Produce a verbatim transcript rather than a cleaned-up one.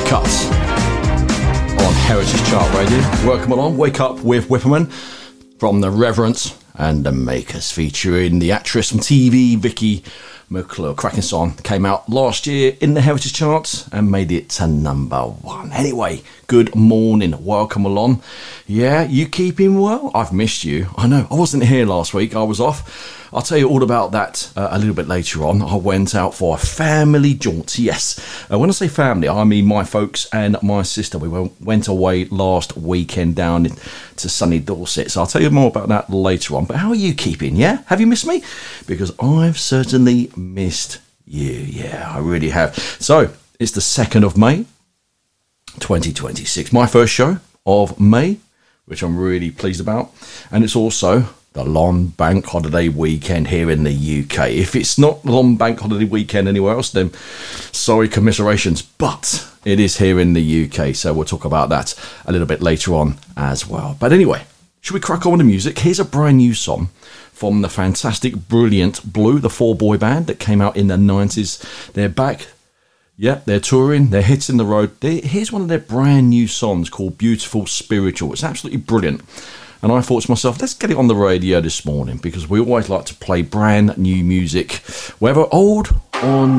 Cuts on Heritage Chart Radio. Welcome along. Wake Up with Whipperman from The Reverence and The Makers, featuring the actress from T V, Vicky McClure. Cracking song, came out last year in the Heritage Charts and made it to number one. Anyway, good morning. Welcome along. Yeah, you keeping well? I've missed you. I know. I wasn't here last week. I was off. I'll tell you all about that uh, a little bit later on. I went out for a family jaunt. Yes. Uh, when I say family, I mean my folks and my sister. We went away last weekend down to sunny Dorset. So I'll tell you more about that later on. But how are you keeping? Yeah? Have you missed me? Because I've certainly missed you. Yeah, I really have. So it's the second of May, twenty twenty-six. My first show of May, which I'm really pleased about. And it's also the long bank holiday weekend here in the U K. If it's not the long bank holiday weekend anywhere else, then sorry, commiserations, but it is here in the U K, so we'll talk about that a little bit later on as well. But anyway, should we crack on with the music? Here's a brand new song from the fantastic, brilliant Blue, the four-boy band that came out in the nineties. They're back. Yeah, they're touring, they're hitting the road. They, here's one of their brand new songs called Beautiful Spiritual. It's absolutely brilliant. And I thought to myself, let's get it on the radio this morning, because we always like to play brand new music, whether old or